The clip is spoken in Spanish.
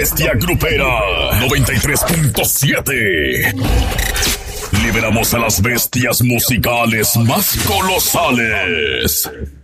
bestia grupera 93.7. Liberamos a las bestias musicales más colosales.